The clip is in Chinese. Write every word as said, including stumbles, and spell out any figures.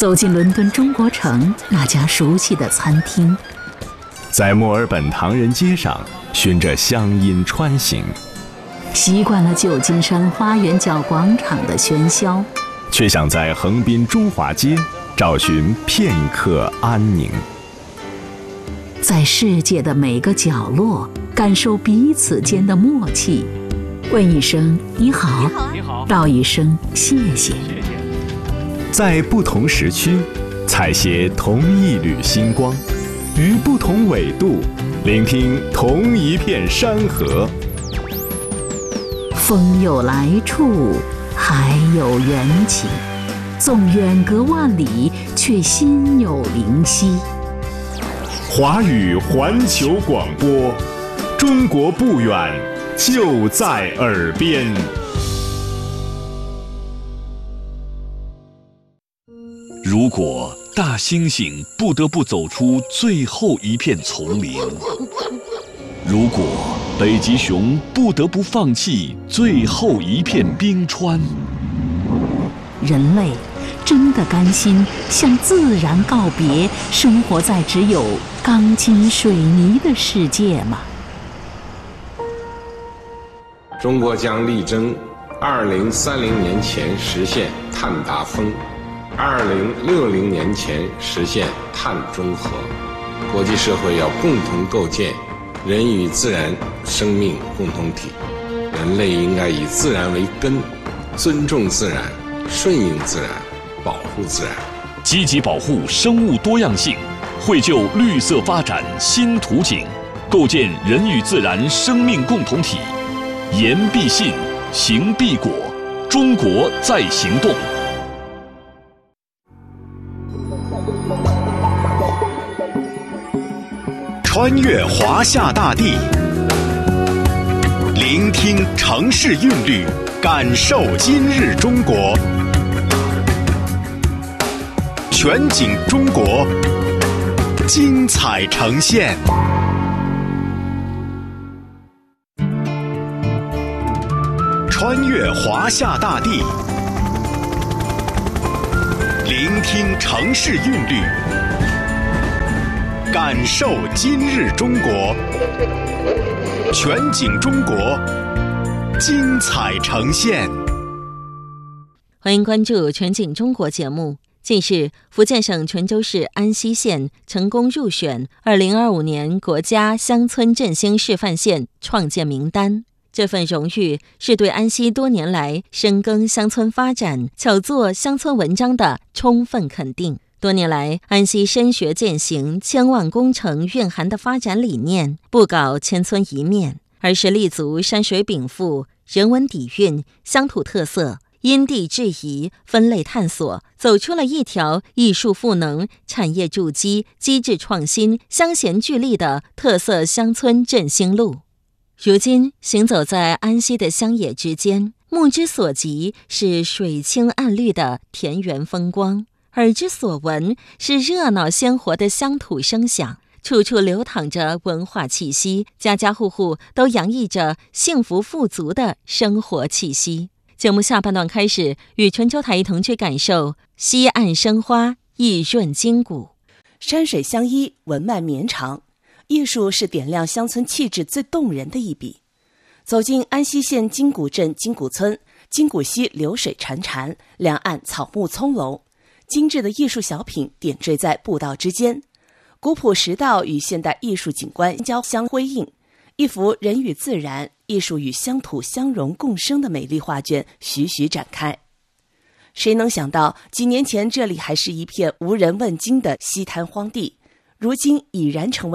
走进伦敦中国城那家熟悉的餐厅， 在墨尔本唐人街上循着乡音穿行， 习惯了旧金山花园角广场的喧嚣， 却想在横滨中华街找寻片刻安宁。 在世界的每个角落感受彼此间的默契，问一声你好， 你好， 道一声谢谢。 在不同时区采撷同一缕星光，于不同纬度聆听同一片山河。 风有来处，海有缘起，纵远隔万里，却心有灵犀。 华语环球广播，中国不远，就在耳边。 如果大猩猩不得不走出最后一片丛林，如果北极熊不得不放弃最后一片冰川， 人类真的甘心向自然告别，生活在只有钢筋水泥的世界吗？ 中国将力争二零三零年前实现碳达峰，二零六零年前实现碳中和。国际社会要共同构建人与自然生命共同体，人类应该以自然为根，尊重自然，顺应自然，保护自然， 积极保护生物多样性，绘就绿色发展新图景，构建人与自然生命共同体。言必信，行必果，中国在行动。 穿越华夏大地，聆听城市韵律，感受今日中国。全景中国，精彩呈现。穿越华夏大地，聆听城市韵律，感受今日中国。全景中国，精彩呈现。 欢迎关注全景中国节目。近日，福建省泉州市安溪县成功入选二零二五年国家乡村振兴示范县创建名单。这份荣誉是对安溪多年来深耕乡村发展、巧作乡村文章的充分肯定。多年来，安溪深学践行千万工程蕴含的发展理念，不搞千村一面，而是立足山水禀赋、人文底蕴、乡土特色，因地制宜，分类探索，走出了一条艺术赋能、产业筑基、机制创新、乡贤聚力的特色乡村振兴路。如今行走在安溪的乡野之间，目之所及是水清岸绿的田园风光，耳之所闻是热闹鲜活的乡土声响，处处流淌着文化气息，家家户户都洋溢着幸福富足的生活气息。节目下半段开始，与泉州台一同去感受西岸生花，意润筋骨。 山水相依，文脉绵长，艺术是点亮乡村气质最动人的一笔。走进安溪县金谷镇金谷村，金谷溪流水潺潺，两岸草木葱茏，精致的艺术小品点缀在步道之间，古朴石道与现代艺术景观交相辉映，一幅人与自然、艺术与乡土相融共生的美丽画卷徐徐展开。谁能想到，几年前这里还是一片无人问津的溪滩荒地，如今已然成为